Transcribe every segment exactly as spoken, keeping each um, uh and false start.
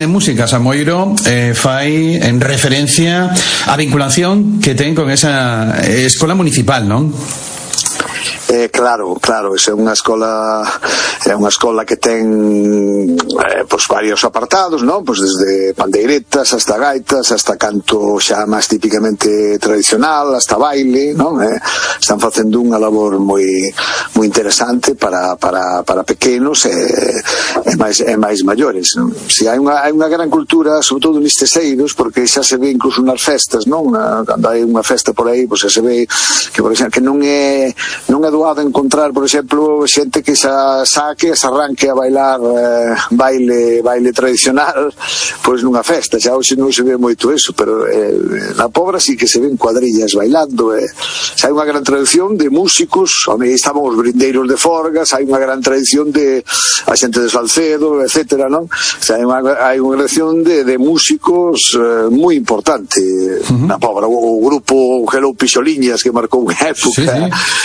Músicas Amoiro eh, fai en referencia á vinculación que ten con esa escola municipal, non? Eh, claro, claro, esa é unha escola é unha escola que ten eh, pues varios apartados, non? Pues desde pandeiretas hasta gaitas, hasta canto xa máis típicamente tradicional, hasta baile, non? Eh, están facendo unha labor moi moi interesante para para para pequenos e, e máis e máis maiores, non? Si hai unha hai unha gran cultura, sobre todo nestes eidos, porque xa se ve incluso nas festas, non? Na, cando hai unha festa por aí, pues xa se ve que por exemplo que non é non é doado encontrar, por exemplo, xente que xa saque, se arranque a bailar eh, baile baile tradicional pois nunha festa, xa hoxe non se ve moito eso, pero eh, na Pobra sí que se ven cuadrillas bailando, eh. Xa hai unha gran tradición de músicos, onde estaban os brindeiros de Forgas, hai unha gran tradición de a xente de Salcedo, etcétera, non? Xa hai unha, hai unha tradición de, de músicos eh, moi importante uh-huh. na Pobra, o, o grupo Hello Pixoliñas que marcou unha época, sí, sí.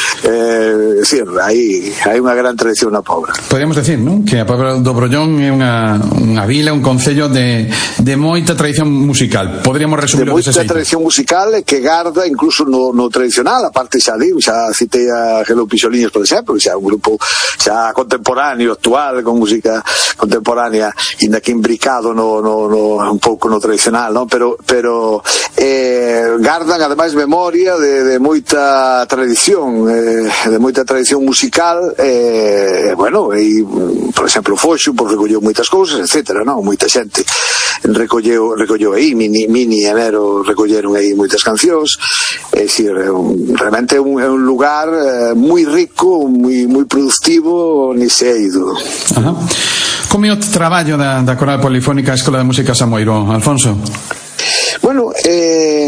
Eh, sí, hai, hai unha gran tradición na Pobra. Podríamos decir, non? Que a Pobra do Brollón é unha, unha vila, un concello de, de moita tradición musical. Podríamos resumir de moita tradición musical e que garda incluso no, no tradicional, a parte xa digo, xa citei a Hello Pixoliñas, por exemplo, xa un grupo xa contemporáneo, actual, con música contemporánea, inda que imbricado no, no, no, un pouco no tradicional, non? Pero, pero eh, gardan ademais memoria de, de moita tradición, eh, de moita tradición musical, eh, bueno, e, por exemplo, Foxo, por recolleu moitas cousas, etcétera, non? Moita xente recolleu, recolleu aí, Mini, Mini e Nero recolleron aí moitas cancións, é dicir, é un, realmente é un, é un lugar eh, moi rico, moi, moi productivo nese eido. Ajá. Como é o traballo da, da Coral Polifónica Escola de Música Amoiro, Alfonso? Bueno, eh,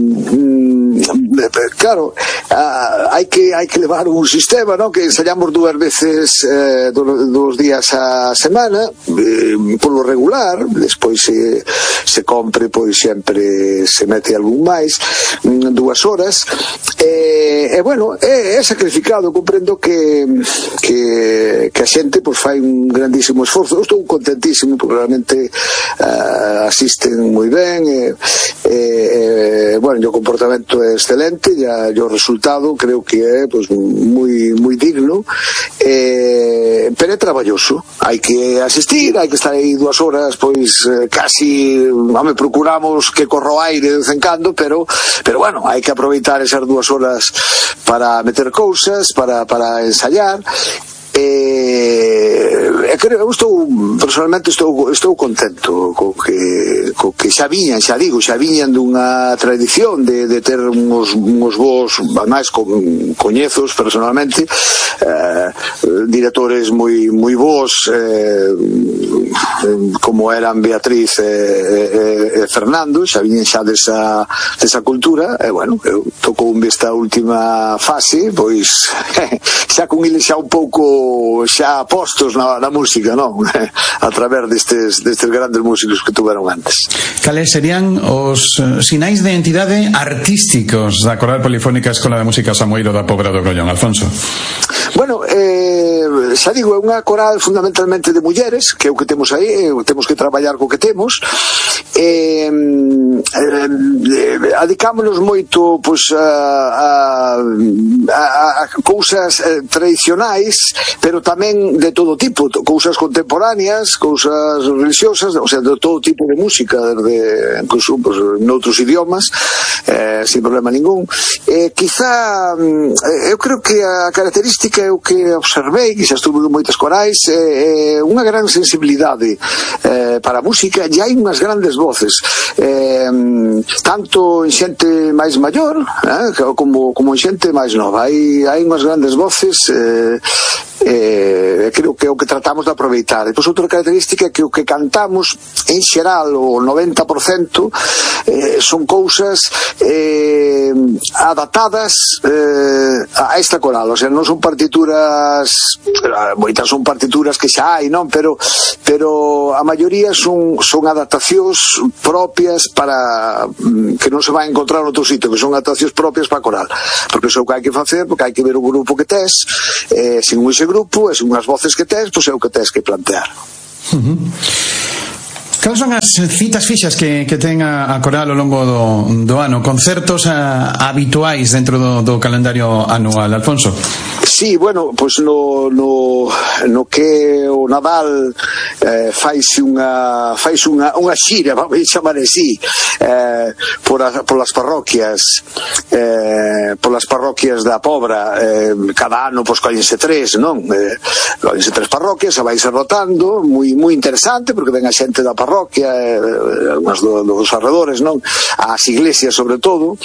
claro, ah, hai que hai que levar un sistema, non? Que ensayamos dúas veces eh, dos días a semana, eh, polo regular, despois se, se compre, pois sempre se mete algún máis, dúas horas, e, e bueno, é, é sacrificado, comprendo que, que, que a xente pois fai un grandísimo esforzo. Eu estou contentísimo porque realmente uh, asisten moi ben, e, e, e bueno, o comportamento é excelente, e o resultado creo que é pois moi moi digno, eh, pero é traballoso, hai que asistir, hai que estar aí dúas horas, pois eh, casi, home, procuramos que corra o aire de vez en cando, pero pero bueno, hai que aproveitar esas dúas horas para meter cousas, para, para ensayar. Eh, creo, eu estou personalmente estou, estou contento co que, co que xa viñan, xa digo, xa viñan dunha tradición de, de ter uns, uns vos, máis con, coñezos personalmente, eh, directores moi moi vos, eh, como eran Beatriz e, e, e Fernando, xa viñan xa desa, desa cultura, e bueno, eu tocou esta última fase, pois xa con eles xa un pouco xa postos na, na música, non? A través destes, destes grandes músicos que tuveron antes. Cales serían os sinais de identidade artísticos da Coral Polifónica Escola de Música Amoiro da Pobra do Brollón, Alfonso? Bueno, eh, xa digo, é unha coral fundamentalmente de mulleres, que é o que temos aí, temos que traballar co que temos, eh, eh, adicámonos moito pois, a, a, a, a cousas eh, tradicionais, pero tamén de todo tipo, cousas contemporáneas, cousas religiosas, o sea, de todo tipo de música, desde incluso pues, noutros idiomas, eh, sin problema ningún. Eh, quizá, eu creo que a característica é o que observei, que xa estuve en moitas corais, é eh, unha gran sensibilidade eh, para a música, e hai unhas grandes voces, eh, tanto en xente máis maior eh, como, como en xente máis nova. Hai, hai unhas grandes voces, eh, eh, creo que é o que tratamos de aproveitar. Depois outra característica é que o que cantamos en xeral, o noventa por cento eh, son cousas eh, adaptadas eh, a esta coral, o sea, non son partituras, moitas son partituras que xa hai, non? Pero, pero a maioría son, son adaptacións propias para que non se vai encontrar en outro sitio, que son adaptacións propias para a coral, porque iso é o que hai que facer, porque hai que ver o grupo que tes, eh, según ese grupo, e según as voces que tes, pois é o que tes que plantear. Uh-huh. Cales son as citas fixas que, que ten a, a coral ao longo do, do ano? Concertos a, habituais dentro do, do calendario anual, Alfonso? Sí, bueno, pois no, no, no que o Nadal eh, faise unha faise unha, unha xira, vamos chamar así, eh, por as, polas parroquias eh, polas parroquias da Pobra, eh, cada ano pois collense tres, non? Eh, collense tres parroquias, se vai se rotando, moi moi interesante, porque ven a xente da parroquia, eh, unhas do, dos arredores, non? As iglesias sobre todo,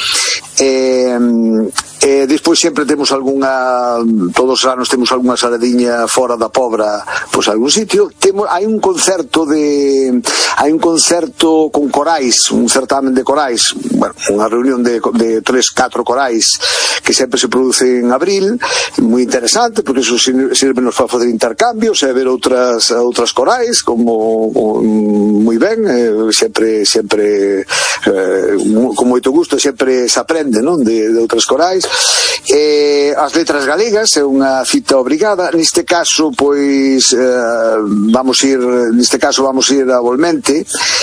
e eh, despois sempre temos algunha, todos os anos temos algunha saladiña fora da Pobra, pois algún sitio. Temos, hai un concerto de hai un concerto con corais, un certamen de corais, bueno, unha reunión de, de tres, catro corais que sempre se produce en abril, moi interesante, porque eso sirve nos para fazer intercambios e ver outras outras corais como moi ben, eh, sempre sempre eh, con moito gusto, sempre se aprende, non, de, de outras corais. Eh, as letras galegas é unha cita obrigada, neste caso pois eh, vamos ir neste caso vamos ir a Volmente,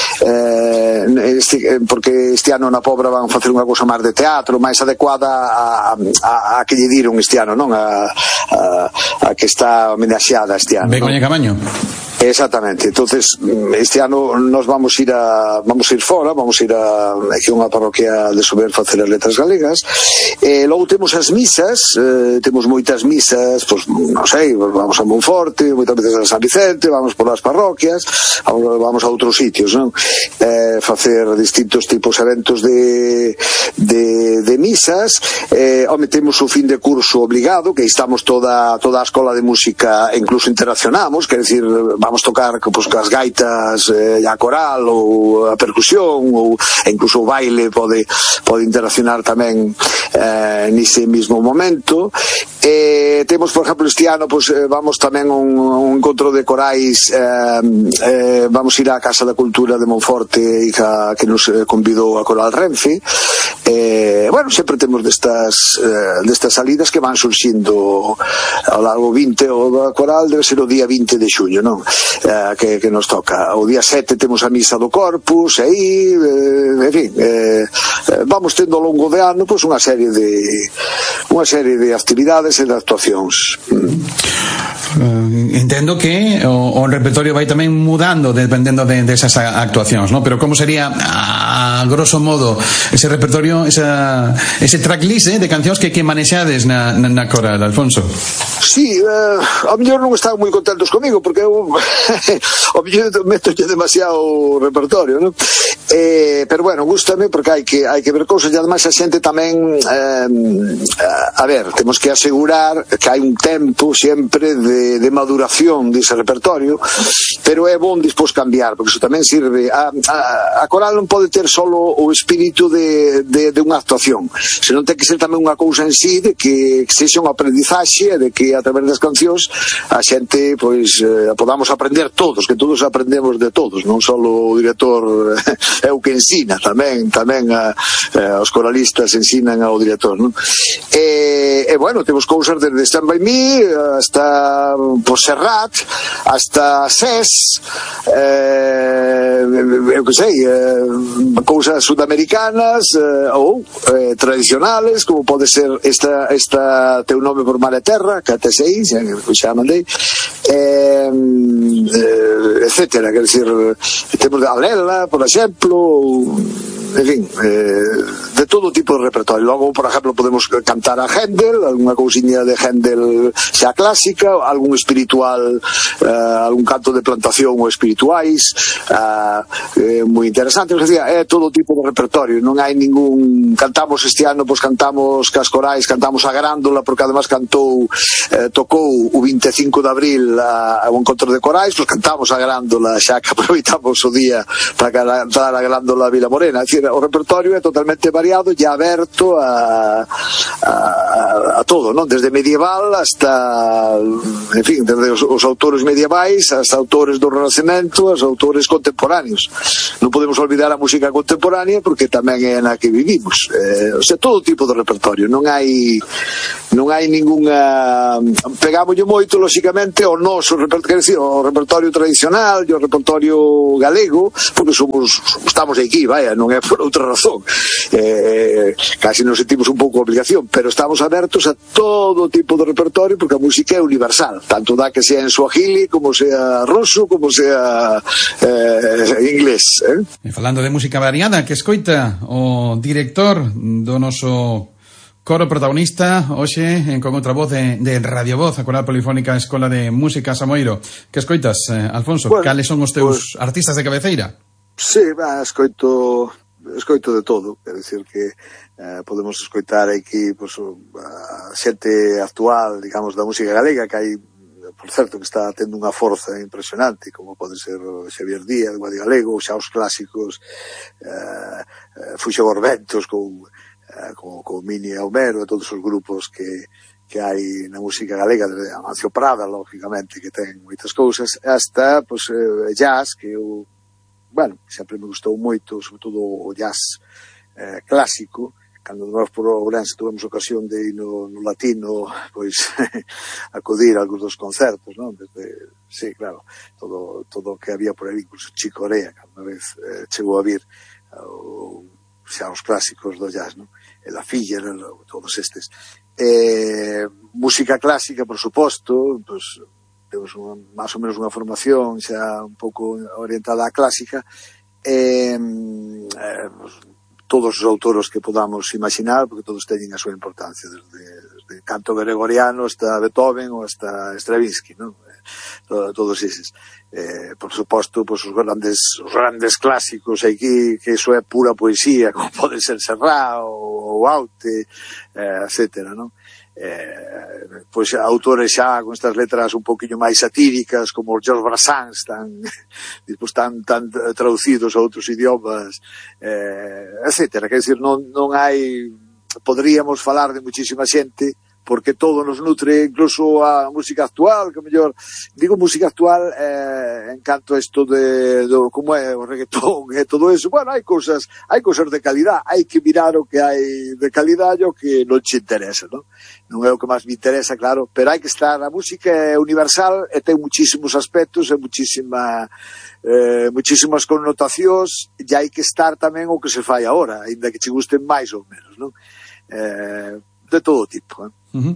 eh, este, porque este ano na Pobra van facer unha cousa máis de teatro, máis adecuada a, a, a que lle diron este ano, non, a, a, a que está homenaxeada este ano, Begoña Camaño. Exactamente. Entonces este ano nos vamos ir a vamos a ir fora, vamos a ir a aquí unha parroquia de Sober facer as letras galegas. E logo temos as misas, eh, temos moitas misas, pois non sei, vamos a Monforte, moitas veces a San Vicente, vamos por as parroquias, vamos, vamos a outros sitios, non? Eh, facer distintos tipos de eventos de de, de misas. Eh, home, temos o fin de curso obligado, que estamos toda toda a escola de música, incluso internacionamos, quer decir, vamos tocar pues, as gaitas eh, a coral ou a percusión ou incluso o baile pode, pode interaccionar tamén eh, nese mismo momento. Eh, temos, por exemplo, este ano pues, eh, vamos tamén a un, un encontro de corais, eh, eh, vamos ir á Casa da Cultura de Monforte e que, que nos convidou a Coral Renfe. Eh, bueno, sempre temos destas eh, destas salidas que van surxindo ao largo vinte, o da coral debe ser o día vinte de xuño, non? Eh, que, que nos toca. O día sete temos a misa do Corpus, e aí, eh, en fin, eh, vamos tendo ao longo de ano pois, unha serie de unha serie de actividades e de actuacións. Uh, entendo que o, o repertorio vai tamén mudando dependendo de, de esas actuacións, ¿no? Pero como sería a, a grosso modo ese repertorio, esa, ese tracklist eh, de cancións que, que manexades na, na, na coral, Alfonso? Sí, uh, ao mellor non están moi contentos comigo porque eu ao mellor metolle demasiado repertorio, non? Eh, pero bueno, gústame porque hai que hai que ver cousas e ademais a xente tamén eh, a ver, temos que asegurar que hai un tempo sempre de, de maduración dese repertorio, pero é bon despois cambiar, porque iso tamén sirve a, a, a coral non pode ter solo o espírito de, de, de unha actuación, senón ten que ser tamén unha cousa en sí de que, que sexa unha aprendizaxe, de que a través das cancións a xente pois eh, podamos aprender todos, que todos aprendemos de todos, non só o director é o que ensina, tamén tamén a, a, os coralistas ensinan ao director, non? E, e bueno, temos cousas desde Stand By Me hasta por Serrat, hasta SES, eh, eu que sei, eh, cousas sudamericanas eh, ou eh, tradicionales, como pode ser esta, esta Teu Nome por Mar e Terra, que até sei, xa, xa mandei, eh, eh, etcétera, quer dizer, temos de Alela, por exemplo, en fin, eh, de todo tipo de repertorio. Logo, por exemplo, podemos cantar a Händel, algunha cousiña de Händel xa clásica, algún espiritual, eh, algún canto de plantación ou espirituais, eh, eh, moi interesante. O sea, é todo tipo de repertorio, non hai ningún... Cantamos este ano, pois cantamos cas corais, cantamos a Grándola, porque además cantou, eh, tocou o vinte e cinco de abril a, a un encontro de corais, pois cantamos a Grándola, xa que aproveitamos o día para cantar a Grándola Vila Morena. É dicir, o repertorio é totalmente variado e aberto a, a, a todo, non? Desde medieval hasta, en fin, desde os, os autores medievais hasta autores do Renacemento, os autores contemporáneos, non? non podemos olvidar a música contemporánea porque tamén é na que vivimos. Eh, o sea, todo tipo de repertorio, non hai non hai ningunha, pegámoslle moito lóxicamente ao noso repertorio, quer decir, ao repertorio tradicional e ao repertorio galego, porque somos estamos aquí, vaya, non é por outra razón. Eh, casi nos sentimos un pouco obligación, pero estamos abertos a todo tipo de repertorio porque a música é universal, tanto dá que sea en suajili como sea ruso, como sea eh, inglés, eh? E falando de música variada, que escoita o director do noso coro protagonista hoxe en con outra voz de, de Radio Voz, a Coral Polifónica Escola de Música Samoiro. Que escoitas, eh, Alfonso? Bueno, cales son os teus pues, artistas de cabeceira? Sí, va, escoito escoito de todo, quer decir que eh, podemos escoitar aquí pues, a xente actual, digamos, da música galega, que hai, por certo, que está tendo unha forza impresionante, como pode ser Xavier Díaz, Guadi Galego, xa os clásicos eh, eh, Fuxo Borbentos con, eh, con, con Mini e Homero e todos os grupos que, que hai na música galega, de Amancio Prada, lógicamente, que ten moitas cousas, hasta pues, eh, jazz, que eu, bueno, sempre me gustou moito, sobre todo o jazz eh, clásico. Cando nós por Ourense tuvemos ocasión de ir no, no latino, pois acudir a algúns dos concertos, non? Desde, sí, claro, todo todo o que había por aí, incluso Chico Corea, que unha vez eh, chegou a vir o, xa os clásicos do jazz, non? E La Filla, todos estes. Eh, música clásica, por suposto, pois temos unha, máis ou menos unha formación xa un pouco orientada á clásica, e eh, todos os autores que podamos imaginar, porque todos teñen a súa importancia, desde, desde canto gregoriano hasta Beethoven ou hasta Stravinsky, ¿no? Eh, todos eses. Eh, por suposto, pues, os grandes os grandes clásicos aquí, que iso é pura poesía, como pode ser Serrat ou Aute, eh, etcétera, ¿no? Eh, pois autores xa con estas letras un poquinho máis satíricas como os Georges Brassens tan, pues, tan, tan traducidos a outros idiomas, eh, etcétera. Quer dizer, non, non hai, poderíamos falar de muchísima xente porque todo nos nutre, incluso a música actual, que mellor, digo música actual eh, en canto a isto de, do, como é o reggaetón e todo eso, bueno, hai cousas, hai cousas de calidad, hai que mirar o que hai de calidad e o que non te interesa, non? Non é o que máis me interesa, claro, pero hai que estar, a música é universal e ten muchísimos aspectos e muchísima, eh, muchísimas connotacións e hai que estar tamén o que se fai agora, ainda que che gusten máis ou menos, non? Eh, de todo tipo, eh? Uh-huh.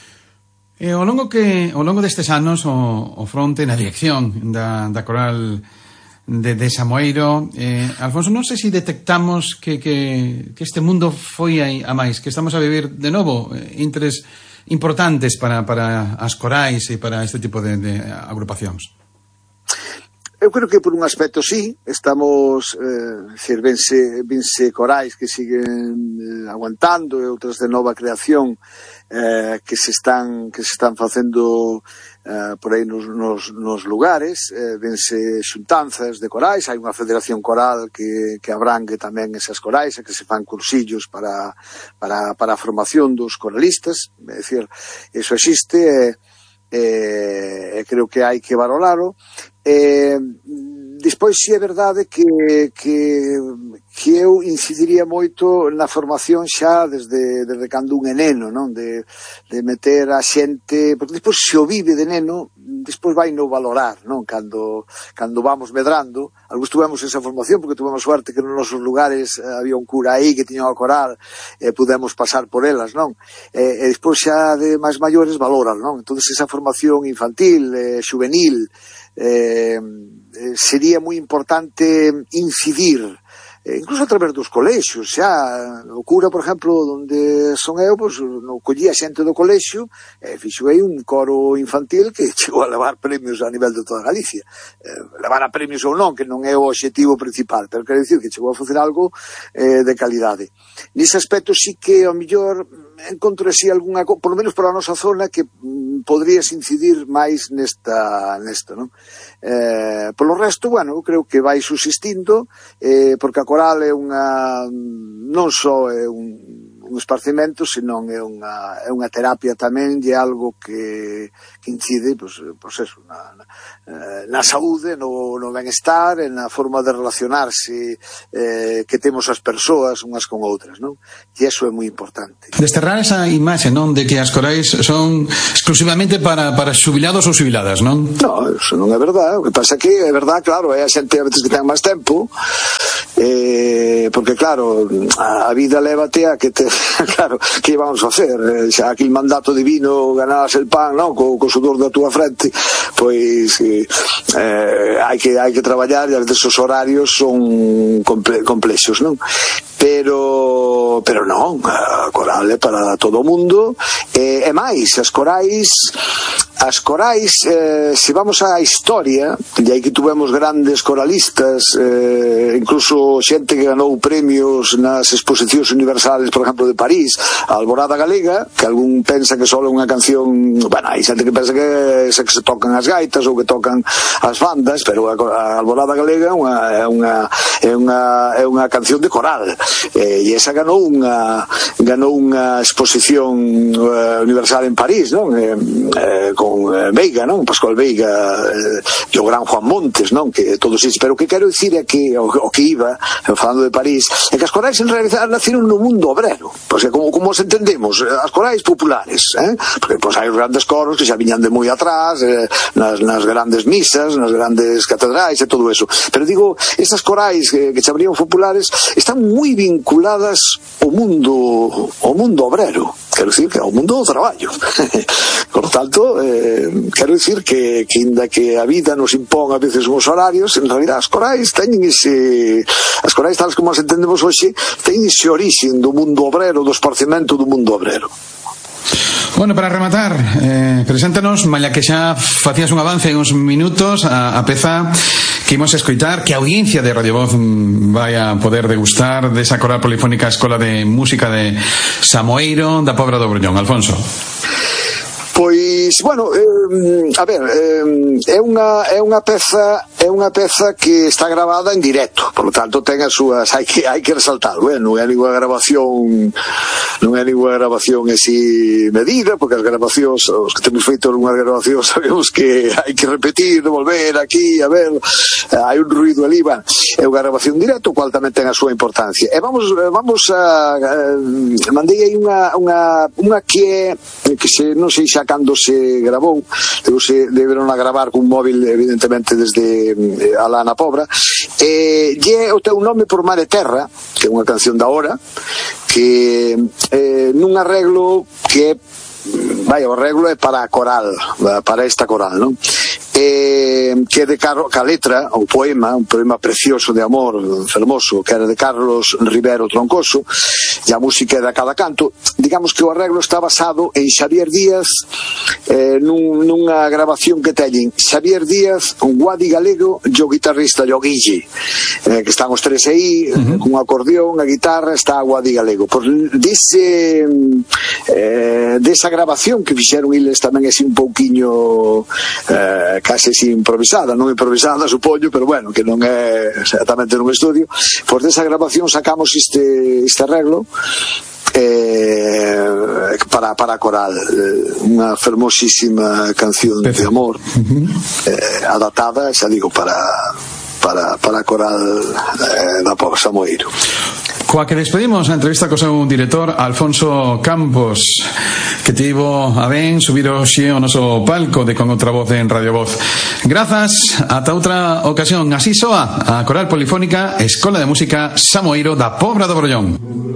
E ao longo que ao longo destes anos o, o fronte na dirección da, da coral de, de Samoeiro, eh, Alfonso, non sei se detectamos que, que, que este mundo foi a, a máis, que estamos a vivir de novo eh, intres importantes para, para as corais e para este tipo de, de agrupacións. Eu creo que por un aspecto sí, estamos, eh, decir, vense, vense corais que siguen eh, aguantando e outras de nova creación eh, que se están que se están facendo eh, por aí nos, nos, nos lugares, eh, vense xuntanzas de corais, hai unha federación coral que, que abrangue tamén esas corais e que se fan cursillos para, para, para a formación dos coralistas, é dicir, iso existe e eh, creo que hai que valoralo. Eh, despois si é verdade que, que, que eu incidiría moito na formación xa desde, desde cando un é neno, non? De, de meter a xente, porque despois se o vive de neno, despois vai no valorar, non? Cando, cando vamos medrando, algúns tuvemos esa formación porque tuvemos suerte que nos nosos lugares eh, había un cura aí que tiña unha coral e eh, pudemos pasar por elas, non? E, e despois xa de máis maiores valoran, non? Entón esa formación infantil, eh, juvenil, Eh, sería moi importante incidir eh, incluso a través dos colexios, xa o cura, por exemplo, onde son eu, pois, no collía xente do colexio e fixo aí un coro infantil que chegou a levar premios a nivel de toda Galicia, eh, levar a premios ou non, que non é o obxectivo principal, pero quero dicir que chegou a facer algo eh, de calidade. Nese aspecto sí que ao mellor encontro así algunha, por lo menos para a nosa zona, que mm, podrías incidir máis nesta, nesta, non? Eh, polo resto, bueno, eu creo que vai subsistindo, eh, porque a coral é unha, non só é un, un esparcimento, senón é unha, é unha terapia tamén, e algo que, que incide, pois, pois eso, na, na, na saúde, no, no benestar, e na forma de relacionarse eh, que temos as persoas unhas con outras, non? E iso é moi importante. Desterrar esa imaxe, non, de que as corais son exclusivamente para, para xubilados ou xubiladas, non? Non, eso non é verdade. O que pasa é que é verdade, claro, é a xente a veces que ten máis tempo, eh, porque claro, a vida lévate a que te, claro, que vamos a hacer? Eh, xa aquel mandato divino, ganarás el pan, non, co, co sudor da túa frente, pois eh, eh, hai que hai que traballar, e a veces os horarios son comple, complexos, non? Pero pero non, a coral é para todo o mundo, e, e máis, as corais as corais, eh, se vamos á historia, e aí que tuvemos grandes coralistas, eh, incluso xente que ganou premios nas exposicións universales, por exemplo, de París, a Alborada Galega, que algún pensa que só é unha canción, bueno, hai xente que pensa que se, que se tocan as gaitas ou que tocan as bandas, pero a, a Alborada Galega é unha, é unha, é unha, é unha canción de coral, eh, e esa ganou unha ganou unha exposición uh, universal en París, non? Eh, eh, con Veiga, non? Pascual Veiga, eh, e o gran Juan Montes, non? Que todos isos, pero o que quero dicir é que o, o que iba, falando de París, é que as corais en realidad naceron no mundo obrero, porque como, como os entendemos, as corais populares, eh? Porque pois, hai os grandes coros que xa viñan de moi atrás, eh, nas, nas grandes misas, nas grandes catedrais e todo eso, pero digo, estas corais que, que chamarían populares están moi vinculadas ao mundo ao mundo obrero, quero dicir que ao mundo do traballo. Por tanto, eh, quero dicir que, que inda que a vida nos impón a veces uns horarios, en realidad as corais teñen ese, as corais tales como as entendemos hoxe, teñen ese orixen do mundo obrero, do esparcimento do mundo obrero. Bueno, para rematar, eh, preséntanos, malla que xa facías un avance en uns minutos, a, a peza que imos escoitar, que a audiencia de Radio Voz vai a poder degustar desa coral polifónica Escola de Música de Samoeiro da Pobra do Brollón. Alfonso. Pois, bueno, eh, a ver, eh, é unha é unha peza é unha peza que está grabada en directo, por lo tanto ten as súas, hai que hai que resaltarlo, eh? Non é ninguna grabación, non é ninguna grabación así medida, porque as grabacións, os que temos feito unha grabación sabemos que hai que repetir, volver aquí, a ver, hai un ruido ali, bueno, é unha grabación directo, cual tamén ten a súa importancia. E vamos vamos a, a mandei aí unha unha unha que é que se non sei xa cando se grabou, se deberon a gravar cun móvil evidentemente desde eh, alá na Pobra, e lle o teu nome por mar e terra, que é unha canción da hora, que eh, nun arreglo que é, vaya, o arreglo é para a coral, para esta coral, non? Eh, que é de Carlos, ca letra, o poema, un poema precioso de amor, fermoso, que era de Carlos Rivero Troncoso, e a música é de cada canto. Digamos que o arreglo está basado en Xavier Díaz, eh, nun, nunha grabación que teñen Xavier Díaz, un Guadi Galego e o guitarrista Lloguille, eh, que están os tres aí, uh-huh. Cun acordeón, a guitarra, está a Guadi Galego. Pois dese eh, desa grabación que fixeron eles tamén así un pouquiño eh, case así improvisada, non improvisada supoño, pero bueno, que non é exactamente nun estudio, pois desa grabación sacamos este, este arreglo eh, para, para a coral, eh, unha fermosísima canción de amor, eh, adaptada, xa digo, para para, para a coral eh, da Pobra Samoeiro. Coa que despedimos a entrevista co seu director Alfonso Campos, que tivo a ben subir hoxe o noso palco de Con Outra Voz en Radio Voz. Grazas, ata outra ocasión. Así soa a coral polifónica Escola de Música Samoeiro da Pobra do Brollón.